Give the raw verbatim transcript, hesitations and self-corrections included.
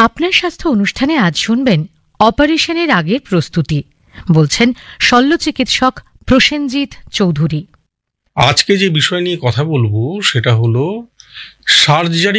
আপনার স্বাস্থ্য অনুষ্ঠানে আজ শুনবেন অপারেশনের আগের প্রস্তুতি, বলছেন শল্য চিকিৎসক প্রসেনজিৎ চৌধুরী। আজকে যে বিষয় নিয়ে কথা বলবো সেটা হলো সার্জারি